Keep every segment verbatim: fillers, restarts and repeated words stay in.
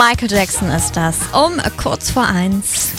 Michael Jackson ist das. Um kurz vor eins.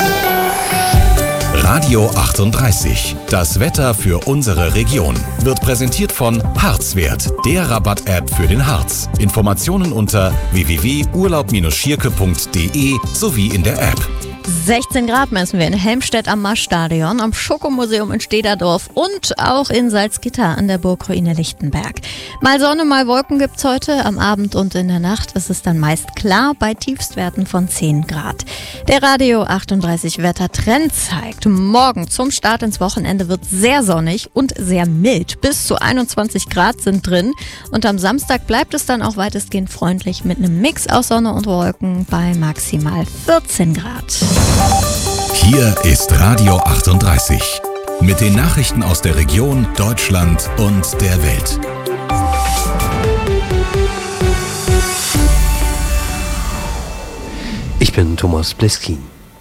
Radio achtunddreißig. Das Wetter für unsere Region wird präsentiert von Harzwert, der Rabatt-App für den Harz. Informationen unter w w w punkt urlaub Bindestrich schierke punkt d e sowie in der App. sechzehn Grad messen wir in Helmstedt am Marststadion, am Schokomuseum in Stederdorf und auch in Salzgitter an der Burgruine Lichtenberg. Mal Sonne, mal Wolken gibt's heute. Am Abend und in der Nacht ist es dann meist klar bei Tiefstwerten von zehn Grad. Der Radio achtunddreißig Wettertrend zeigt, morgen zum Start ins Wochenende wird sehr sonnig und sehr mild. Bis zu einundzwanzig Grad sind drin. Und am Samstag bleibt es dann auch weitestgehend freundlich mit einem Mix aus Sonne und Wolken bei maximal vierzehn Grad. Hier ist Radio achtunddreißig mit den Nachrichten aus der Region, Deutschland und der Welt. Ich bin Thomas Pleskin.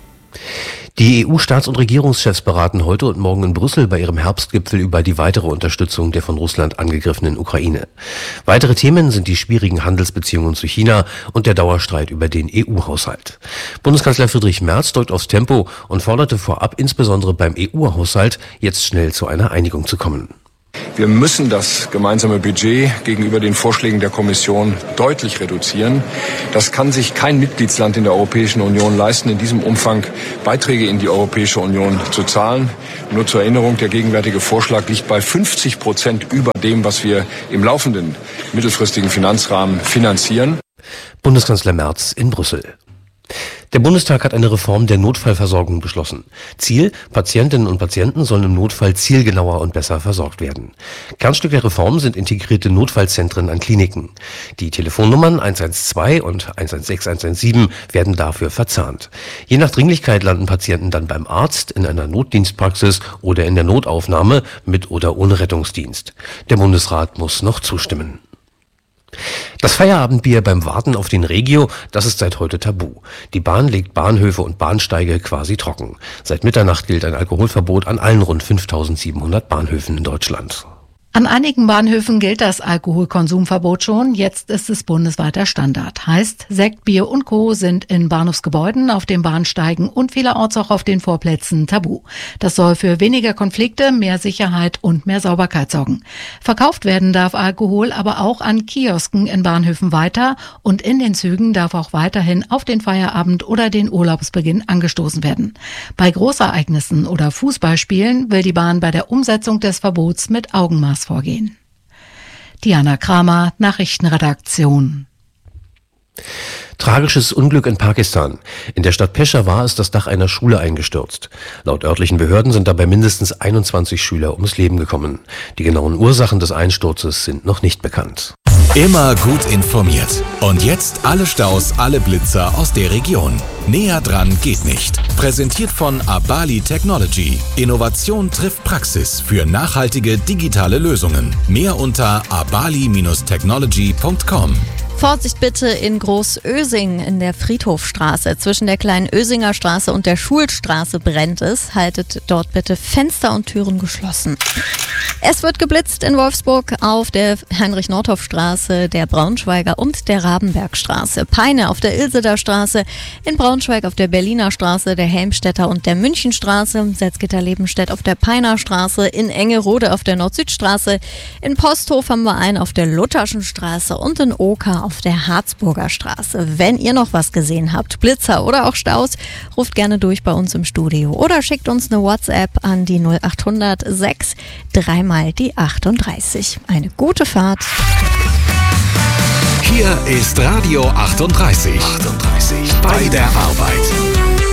Die E U-Staats- und Regierungschefs beraten heute und morgen in Brüssel bei ihrem Herbstgipfel über die weitere Unterstützung der von Russland angegriffenen Ukraine. Weitere Themen sind die schwierigen Handelsbeziehungen zu China und der Dauerstreit über den E U-Haushalt. Bundeskanzler Friedrich Merz drückt aufs Tempo und forderte vorab, insbesondere beim E U-Haushalt, jetzt schnell zu einer Einigung zu kommen. Wir müssen das gemeinsame Budget gegenüber den Vorschlägen der Kommission deutlich reduzieren. Das kann sich kein Mitgliedsland in der Europäischen Union leisten, in diesem Umfang Beiträge in die Europäische Union zu zahlen. Nur zur Erinnerung, der gegenwärtige Vorschlag liegt bei fünfzig Prozent über dem, was wir im laufenden mittelfristigen Finanzrahmen finanzieren. Bundeskanzler Merz in Brüssel. Der Bundestag hat eine Reform der Notfallversorgung beschlossen. Ziel: Patientinnen und Patienten sollen im Notfall zielgenauer und besser versorgt werden. Kernstück der Reform sind integrierte Notfallzentren an Kliniken. Die Telefonnummern eins eins zwei und eins eins sechs eins eins sieben werden dafür verzahnt. Je nach Dringlichkeit landen Patienten dann beim Arzt, in einer Notdienstpraxis oder in der Notaufnahme mit oder ohne Rettungsdienst. Der Bundesrat muss noch zustimmen. Das Feierabendbier beim Warten auf den Regio, das ist seit heute tabu. Die Bahn legt Bahnhöfe und Bahnsteige quasi trocken. Seit Mitternacht gilt ein Alkoholverbot an allen rund fünftausendsiebenhundert Bahnhöfen in Deutschland. An einigen Bahnhöfen gilt das Alkoholkonsumverbot schon, jetzt ist es bundesweiter Standard. Heißt, Sekt, Bier und Co. sind in Bahnhofsgebäuden, auf den Bahnsteigen und vielerorts auch auf den Vorplätzen tabu. Das soll für weniger Konflikte, mehr Sicherheit und mehr Sauberkeit sorgen. Verkauft werden darf Alkohol aber auch an Kiosken in Bahnhöfen weiter und in den Zügen darf auch weiterhin auf den Feierabend oder den Urlaubsbeginn angestoßen werden. Bei Großereignissen oder Fußballspielen will die Bahn bei der Umsetzung des Verbots mit Augenmaß vorgehen. Diana Kramer, Nachrichtenredaktion. Tragisches Unglück in Pakistan. In der Stadt Peshawar ist das Dach einer Schule eingestürzt. Laut örtlichen Behörden sind dabei mindestens einundzwanzig Schüler ums Leben gekommen. Die genauen Ursachen des Einsturzes sind noch nicht bekannt. Immer gut informiert. Und jetzt alle Staus, alle Blitzer aus der Region. Näher dran geht nicht. Präsentiert von Abali Technology. Innovation trifft Praxis für nachhaltige digitale Lösungen. Mehr unter abali Bindestrich technology punkt com. Vorsicht bitte in Großösing in der Friedhofstraße. Zwischen der kleinen Ösinger Straße und der Schulstraße brennt es. Haltet dort bitte Fenster und Türen geschlossen. Es wird geblitzt in Wolfsburg auf der Heinrich-Nordhoff-Straße, der Braunschweiger und der Rabenbergstraße. Peine auf der Ilseder Straße, in Braunschweig auf der Berliner Straße, der Helmstedter und der Münchenstraße, Salzgitter-Lebenstedt auf der Peiner Straße, in Engerode auf der Nord-Süd-Straße, in Posthof haben wir einen auf der Lutherschen Straße und in Oker auf der Harzburger Straße. Wenn ihr noch was gesehen habt, Blitzer oder auch Staus, ruft gerne durch bei uns im Studio oder schickt uns eine WhatsApp an die null acht hundert sechs dreimal die achtunddreißig. Eine gute Fahrt. Hier ist Radio achtunddreißig. achtunddreißig bei der Arbeit.